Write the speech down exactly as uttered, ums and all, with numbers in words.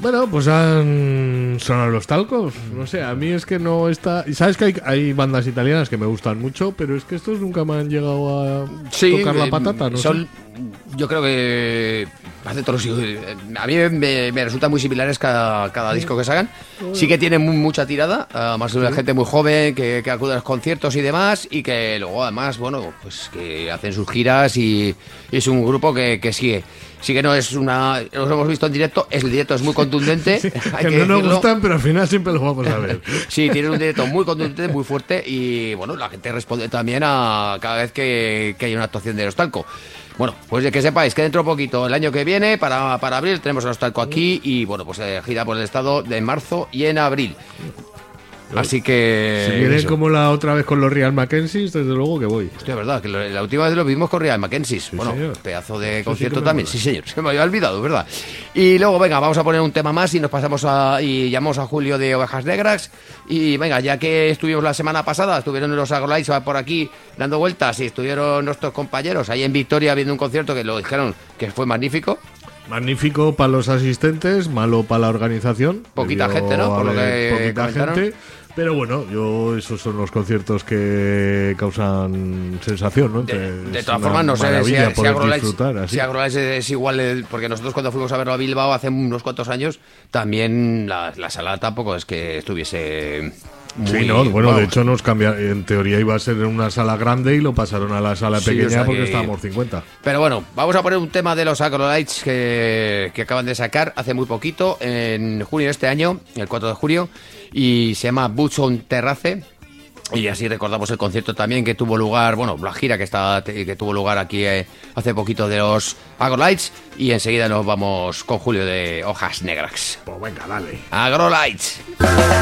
Bueno, pues han sonado los talcos. No sé, a mí es que no está. Y sabes que hay, hay bandas italianas que me gustan mucho, pero es que estos nunca me han llegado a sí, tocar la patata, ¿no? Son, sé. Yo creo que hace todos los, a mí me, me resultan muy similares cada, cada disco que sacan. Sí que tienen muy, mucha tirada, además de gente muy joven que, que acude a los conciertos y demás, y que luego además, bueno, pues que hacen sus giras y, y es un grupo que, que sigue. Sí que no es una... Los hemos visto en directo, el directo es muy contundente. Sí, hay que, que no nos decirlo. gustan, pero al final siempre los vamos a ver. Sí, tienen un directo muy contundente, muy fuerte y bueno, la gente responde también a cada vez que, que hay una actuación de Nostalco. Bueno, pues de que sepáis que dentro de poquito, el año que viene, para, para abril, tenemos a Nostalco aquí y bueno, pues eh, gira por el estado de marzo y en abril. Así que... Si vienen eso. como la otra vez con los Real Mackenzies, desde luego que voy. Hostia, verdad, que lo- la última vez lo vimos con Real Mackenzies. Sí, bueno, señor. pedazo de Eso concierto sí que me también. mola. Sí, señor, se me había olvidado, ¿verdad? Y luego, venga, vamos a poner un tema más y nos pasamos a... Y llamamos a Julio de Ovejas Negras. Y venga, ya que estuvimos la semana pasada, estuvieron los Agrolites por aquí dando vueltas y estuvieron nuestros compañeros ahí en Victoria viendo un concierto que lo dijeron que fue magnífico. Magnífico para los asistentes, malo para la organización. Poquita Debió gente, ¿no? Por lo haber que poquita comentaron. gente. Pero bueno, yo esos son los conciertos que causan sensación, ¿no? De, Entonces, de es todas una formas, no sé si, maravilla si poder Agrolites, disfrutar así. si Agrolites es igual, el- porque nosotros cuando fuimos a verlo a Bilbao hace unos cuantos años, también la, la sala tampoco es que estuviese muy... Sí, no, bueno, de vamos, hecho nos cambiaron, en teoría iba a ser en una sala grande y lo pasaron a la sala Sí, pequeña o sea porque que- estábamos cincuenta. Pero bueno, vamos a poner un tema de los Agrolites que, que acaban de sacar hace muy poquito, en junio de este año, el cuatro de julio, y se llama Butch on Terrace. Y así recordamos el concierto también que tuvo lugar, bueno, la gira que está que tuvo lugar aquí eh, hace poquito de los Agrolites. Y enseguida nos vamos con Julio de Hojas Negras. Pues venga, dale. Agrolites.